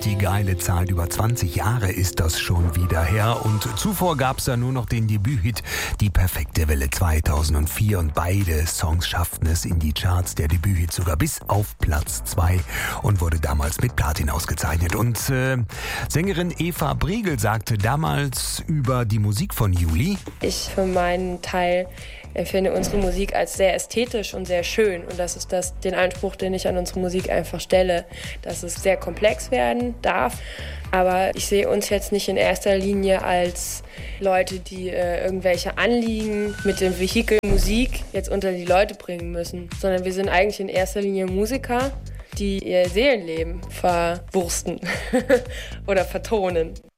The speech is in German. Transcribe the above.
die geile Zahl. Über 20 Jahre ist das schon wieder her. Und zuvor gab es da nur noch den Debüthit Die perfekte Welle 2004. Und beide Songs schafften es in die Charts. Der Debüthit sogar bis auf Platz 2 und wurde damals mit Platin ausgezeichnet. Und Sängerin Eva Briegel sagte damals über die Musik von Juli: Ich für meinen Teil empfinde unsere Musik als sehr ästhetisch und sehr schön. Und das ist den Anspruch, den ich an unsere Musik einfach stelle, dass es sehr komplex werden darf. Aber ich sehe uns jetzt nicht in erster Linie als Leute, die irgendwelche Anliegen mit dem Vehikel Musik jetzt unter die Leute bringen müssen, sondern wir sind eigentlich in erster Linie Musiker, die ihr Seelenleben verwursten oder vertonen.